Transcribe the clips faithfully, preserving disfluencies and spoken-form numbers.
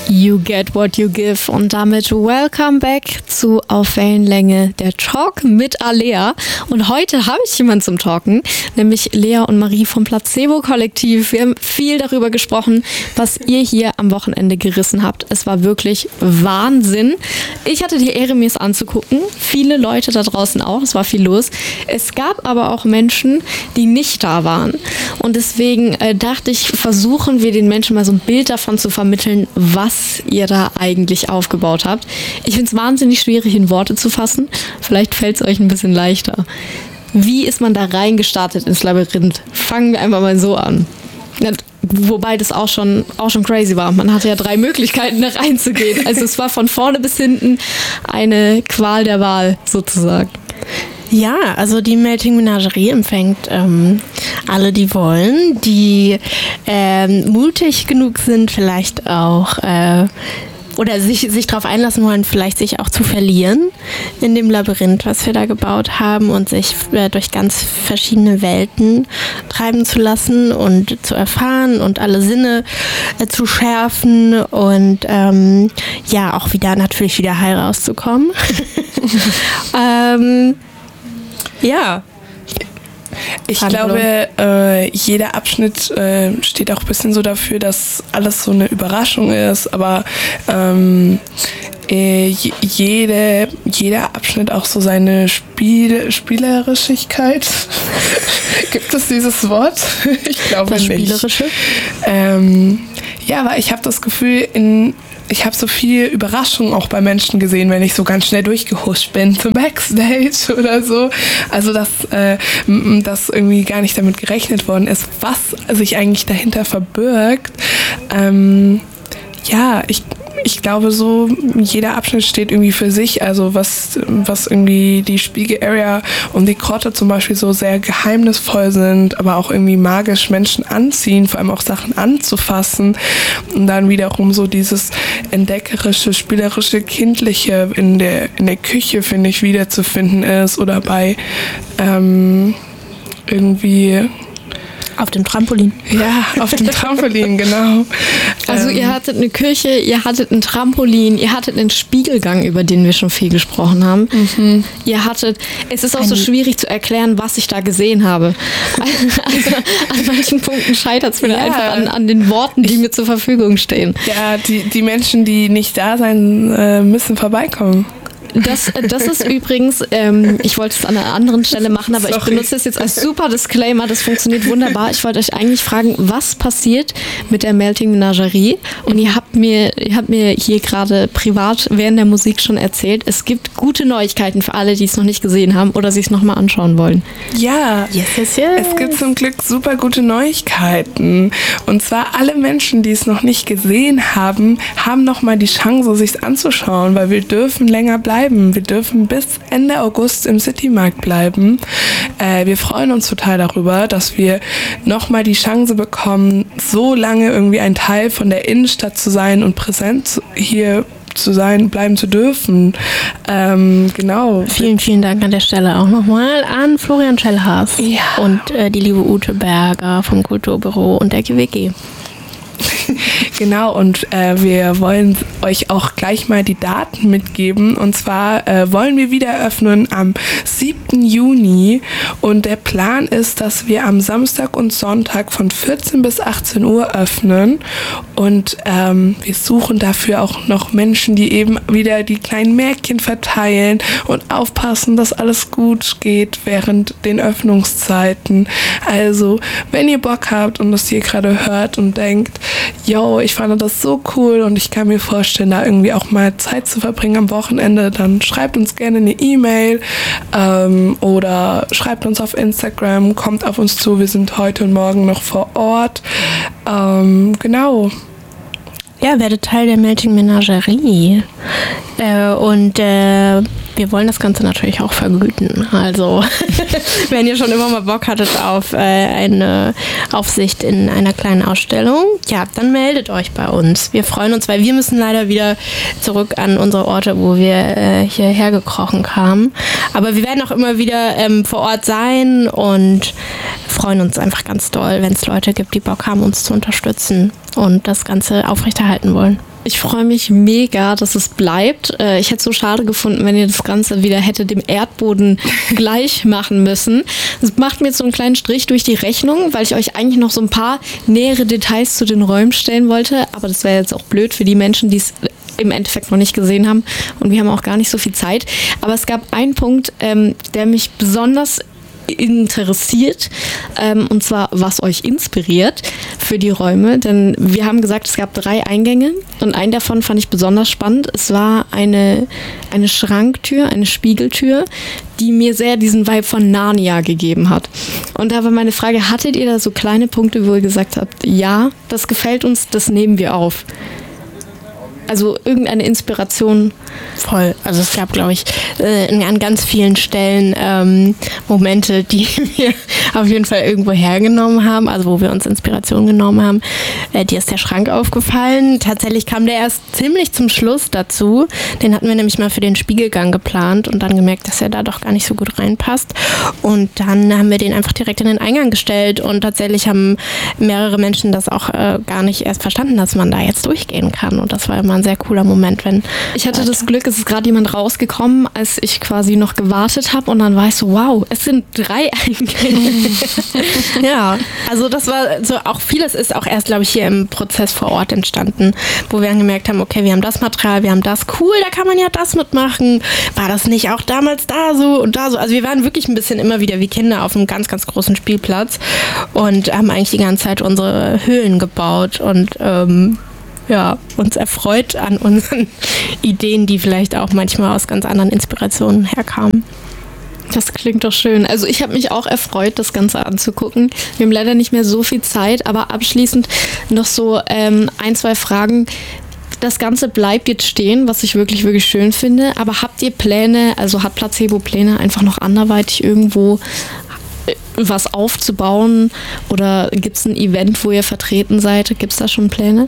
You get what you give und damit welcome back zu Auf Wellenlänge, der Talk mit Alea. Und heute habe ich jemanden zum Talken, nämlich Lea und Marie vom Placebo-Kollektiv. Wir haben viel darüber gesprochen, was ihr hier am Wochenende gerissen habt. Es war wirklich Wahnsinn. Ich hatte die Ehre, mir es anzugucken. Viele Leute da draußen auch, es war viel los. Es gab aber auch Menschen, die nicht da waren. Und deswegen äh, dachte ich, versuchen wir den Menschen mal so ein Bild davon zu vermitteln, was ihr da eigentlich aufgebaut habt. Ich finde es wahnsinnig schwierig in Worte zu fassen. Vielleicht fällt es euch ein bisschen leichter. Wie ist man da reingestartet ins Labyrinth? Fangen wir einfach mal so an. Wobei das auch schon, auch schon crazy war. Man hatte ja drei Möglichkeiten, da reinzugehen. Also es war von vorne bis hinten eine Qual der Wahl sozusagen. Ja, also die Melting Menagerie empfängt ähm, alle, die wollen, die ähm, mutig genug sind, vielleicht auch äh, oder sich, sich darauf einlassen wollen, vielleicht sich auch zu verlieren in dem Labyrinth, was wir da gebaut haben und sich äh, durch ganz verschiedene Welten treiben zu lassen und zu erfahren und alle Sinne äh, zu schärfen und ähm, ja, auch wieder natürlich wieder heil rauszukommen. ähm, Ja. Ich glaube, äh, jeder Abschnitt äh, steht auch ein bisschen so dafür, dass alles so eine Überraschung ist, aber ähm, äh, jede, jeder Abschnitt auch so seine Spiel, Spielerischigkeit. Gibt es dieses Wort? Ich glaube das nicht. Spielerische? Ähm, ja, aber ich habe das Gefühl, in Ich habe so viel Überraschung auch bei Menschen gesehen, wenn ich so ganz schnell durchgehuscht bin zum Backstage oder so. Also dass, äh, dass irgendwie gar nicht damit gerechnet worden ist, was sich eigentlich dahinter verbirgt. Ähm, ja, ich Ich glaube so, jeder Abschnitt steht irgendwie für sich, also was, was irgendwie die Spiegel-Area und die Grotte zum Beispiel so sehr geheimnisvoll sind, aber auch irgendwie magisch Menschen anziehen, vor allem auch Sachen anzufassen und dann wiederum so dieses entdeckerische, spielerische, kindliche in der, in der Küche, finde ich, wiederzufinden ist oder bei ähm, irgendwie... Auf dem Trampolin. Ja, auf dem Trampolin, genau. Also ähm, ihr hattet eine Küche, ihr hattet ein Trampolin, ihr hattet einen Spiegelgang, über den wir schon viel gesprochen haben. Mhm. Ihr hattet, es ist auch so schwierig zu erklären, was ich da gesehen habe. Also an manchen Punkten scheitert es mir ja. einfach an, an den Worten, die ich, mir zur Verfügung stehen. Ja, die, die Menschen, die nicht da sein äh, müssen, vorbeikommen. Das, das ist übrigens, ähm, ich wollte es an einer anderen Stelle machen, aber Sorry. ich benutze das jetzt als super Disclaimer, das funktioniert wunderbar. Ich wollte euch eigentlich fragen, was passiert mit der Melting Menagerie? Und ihr habt mir, ihr habt mir hier gerade privat während der Musik schon erzählt, es gibt gute Neuigkeiten für alle, die es noch nicht gesehen haben oder sich es nochmal anschauen wollen. Ja, yes, yes, yes. Es gibt zum Glück super gute Neuigkeiten. Und zwar alle Menschen, die es noch nicht gesehen haben, haben nochmal die Chance, sich es anzuschauen, weil wir dürfen länger bleiben. Wir dürfen bis Ende August im Citymarkt bleiben. Äh, wir freuen uns total darüber, dass wir nochmal die Chance bekommen, so lange irgendwie ein Teil von der Innenstadt zu sein und präsent hier zu sein, bleiben zu dürfen. Ähm, genau. Vielen, vielen Dank an der Stelle auch nochmal an Florian Schellhaas ja. und äh, die liebe Ute Berger vom Kulturbüro und der G W G. Genau, und äh, wir wollen euch auch gleich mal die Daten mitgeben. Und zwar äh, wollen wir wieder öffnen am siebten Juni. Und der Plan ist, dass wir am Samstag und Sonntag von vierzehn bis achtzehn Uhr öffnen. Und ähm, wir suchen dafür auch noch Menschen, die eben wieder die kleinen Märkchen verteilen und aufpassen, dass alles gut geht während den Öffnungszeiten. Also, wenn ihr Bock habt und das hier gerade hört und denkt, yo, ich fand das so cool und ich kann mir vorstellen, da irgendwie auch mal Zeit zu verbringen am Wochenende, dann schreibt uns gerne eine E-Mail ähm, oder schreibt uns auf Instagram, kommt auf uns zu, wir sind heute und morgen noch vor Ort. Ähm, genau. Ja, werdet Teil der Melting Menagerie. Äh, und äh, wir wollen das Ganze natürlich auch vergüten. Also, wenn ihr schon immer mal Bock hattet auf äh, eine Aufsicht in einer kleinen Ausstellung, ja, dann meldet euch bei uns. Wir freuen uns, weil wir müssen leider wieder zurück an unsere Orte, wo wir äh, hierher gekrochen kamen. Aber wir werden auch immer wieder ähm, vor Ort sein und freuen uns einfach ganz doll, wenn es Leute gibt, die Bock haben, uns zu unterstützen und das Ganze aufrechterhalten wollen. Ich freue mich mega, dass es bleibt. Ich hätte es so schade gefunden, wenn ihr das Ganze wieder hätte dem Erdboden gleich machen müssen. Das macht mir jetzt so einen kleinen Strich durch die Rechnung, weil ich euch eigentlich noch so ein paar nähere Details zu den Räumen stellen wollte. Aber das wäre jetzt auch blöd für die Menschen, die es im Endeffekt noch nicht gesehen haben. Und wir haben auch gar nicht so viel Zeit. Aber es gab einen Punkt, ähm, der mich besonders interessiert, ähm, und zwar, was euch inspiriert für die Räume, denn wir haben gesagt, es gab drei Eingänge und einen davon fand ich besonders spannend. Es war eine, eine Schranktür, eine Spiegeltür, die mir sehr diesen Vibe von Narnia gegeben hat. Und da war meine Frage, hattet ihr da so kleine Punkte, wo ihr gesagt habt, ja, das gefällt uns, das nehmen wir auf? Also irgendeine Inspiration. Voll. Also es gab, glaube ich, äh, an ganz vielen Stellen ähm, Momente, die wir auf jeden Fall irgendwo hergenommen haben, also wo wir uns Inspiration genommen haben. Äh, dir ist der Schrank aufgefallen. Tatsächlich kam der erst ziemlich zum Schluss dazu. Den hatten wir nämlich mal für den Spiegelgang geplant und dann gemerkt, dass er da doch gar nicht so gut reinpasst. Und dann haben wir den einfach direkt in den Eingang gestellt und tatsächlich haben mehrere Menschen das auch äh, gar nicht erst verstanden, dass man da jetzt durchgehen kann. Und das war immer ein sehr cooler Moment, wenn... Ich hatte das Glück, es ist gerade jemand rausgekommen, als ich quasi noch gewartet habe und dann war ich so, wow, es sind drei Eingänge. Ja, also das war so, auch vieles ist auch erst, glaube ich, hier im Prozess vor Ort entstanden, wo wir dann gemerkt haben, okay, wir haben das Material, wir haben das, cool, da kann man ja das mitmachen. War das nicht auch damals da so und da so? Also wir waren wirklich ein bisschen immer wieder wie Kinder auf einem ganz, ganz großen Spielplatz und haben eigentlich die ganze Zeit unsere Höhlen gebaut und ähm, ja, uns erfreut an unseren Ideen, die vielleicht auch manchmal aus ganz anderen Inspirationen herkamen. Das klingt doch schön. Also ich habe mich auch erfreut, das Ganze anzugucken. Wir haben leider nicht mehr so viel Zeit, aber abschließend noch so ähm, ein, zwei Fragen. Das Ganze bleibt jetzt stehen, was ich wirklich, wirklich schön finde. Aber habt ihr Pläne, also hat Placebo Pläne, einfach noch anderweitig irgendwo was aufzubauen? Oder gibt es ein Event, wo ihr vertreten seid? Gibt es da schon Pläne?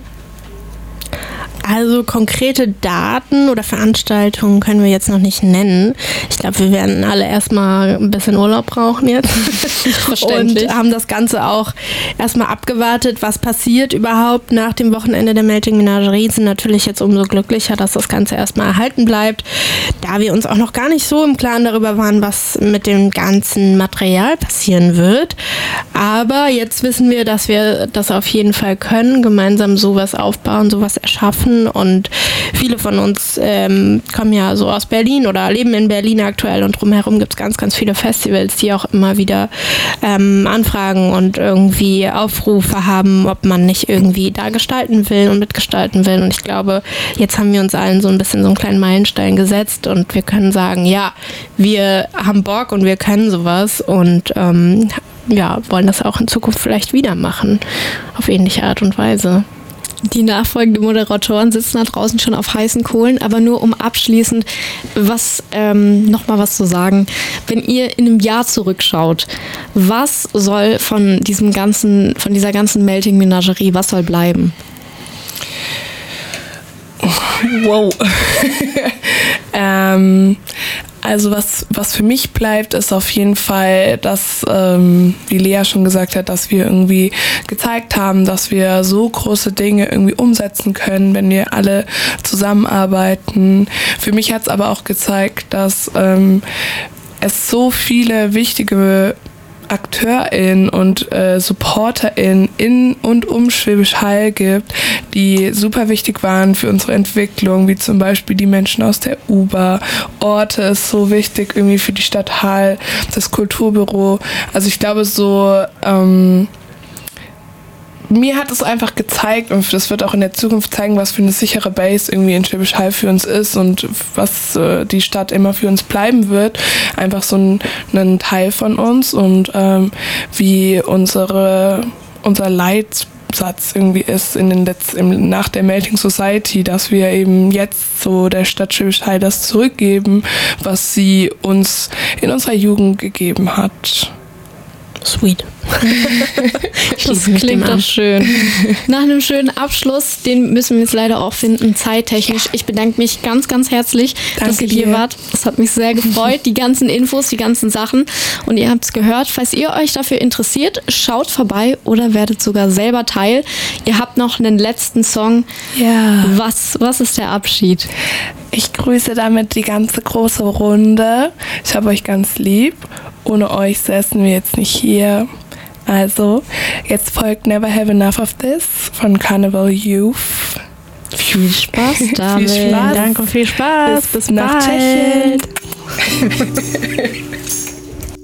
Also konkrete Daten oder Veranstaltungen können wir jetzt noch nicht nennen. Ich glaube, wir werden alle erstmal ein bisschen Urlaub brauchen jetzt. Verständlich. Und haben das Ganze auch erstmal abgewartet, was passiert überhaupt nach dem Wochenende der Melting Menagerie. Sind natürlich jetzt umso glücklicher, dass das Ganze erstmal erhalten bleibt, da wir uns auch noch gar nicht so im Klaren darüber waren, was mit dem ganzen Material passieren wird. Aber jetzt wissen wir, dass wir das auf jeden Fall können, gemeinsam sowas aufbauen, sowas erschaffen. Und viele von uns ähm, kommen ja so aus Berlin oder leben in Berlin aktuell und drumherum gibt es ganz, ganz viele Festivals, die auch immer wieder ähm, Anfragen und irgendwie Aufrufe haben, ob man nicht irgendwie da gestalten will und mitgestalten will. Und ich glaube, jetzt haben wir uns allen so ein bisschen so einen kleinen Meilenstein gesetzt und wir können sagen, ja, wir haben Bock und wir können sowas und ähm, ja, wollen das auch in Zukunft vielleicht wieder machen, auf ähnliche Art und Weise. Die nachfolgenden Moderatoren sitzen da draußen schon auf heißen Kohlen, aber nur um abschließend was ähm, nochmal was zu sagen. Wenn ihr in einem Jahr zurückschaut, was soll von diesem ganzen, von dieser ganzen Melting Menagerie, was soll bleiben? Wow. ähm, also was, was für mich bleibt, ist auf jeden Fall, dass, ähm, wie Lea schon gesagt hat, dass wir irgendwie gezeigt haben, dass wir so große Dinge irgendwie umsetzen können, wenn wir alle zusammenarbeiten. Für mich hat es aber auch gezeigt, dass ähm, es so viele wichtige AkteurInnen und äh, SupporterInnen in und um Schwäbisch Hall gibt, die super wichtig waren für unsere Entwicklung, wie zum Beispiel die Menschen aus der U B A. Orte ist so wichtig irgendwie für die Stadt Hall, das Kulturbüro. Also ich glaube so, ähm, mir hat es einfach gezeigt und das wird auch in der Zukunft zeigen, was für eine sichere Base irgendwie in Schwäbisch Hall für uns ist und was äh, die Stadt immer für uns bleiben wird. Einfach so ein, ein Teil von uns und ähm, wie unsere, unser Leitsatz irgendwie ist in den Letz-, im, nach der Melting Society, dass wir eben jetzt so der Stadt Schwäbisch Hall das zurückgeben, was sie uns in unserer Jugend gegeben hat. Sweet. Das klingt doch schön. Nach einem schönen Abschluss, den müssen wir jetzt leider auch finden, zeittechnisch. Ich bedanke mich ganz, ganz herzlich, Danke dass ihr hier dir. wart. Es hat mich sehr gefreut, die ganzen Infos, die ganzen Sachen. Und ihr habt es gehört. Falls ihr euch dafür interessiert, schaut vorbei oder werdet sogar selber Teil. Ihr habt noch einen letzten Song. Ja. Was, was ist der Abschied? Ich grüße damit die ganze große Runde. Ich habe euch ganz lieb. Ohne euch säßen wir jetzt nicht hier. Also, jetzt folgt Never Have Enough of This von Carnival Youth. Viel Spaß damit. Viel Spaß. Danke und viel Spaß. Bis, bis nach bald. Tschechien.